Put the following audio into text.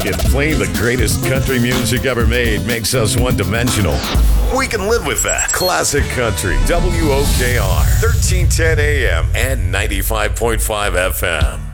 it. Playing the greatest country music ever made makes us one-dimensional. We can live with that. Classic Country, WOKR, 1310 AM and 95.5 FM.